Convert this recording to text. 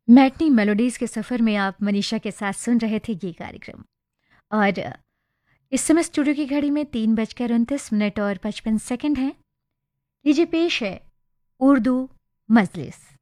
Matinee melodies के सफ़र में आप मनीषा के साथ सुन रहे थे ये कार्यक्रम। और इस समय स्टूडियो की घड़ी में 3:29 और 55 सेकंड हैं। लीजिए पेश है उर्दू मजलिस।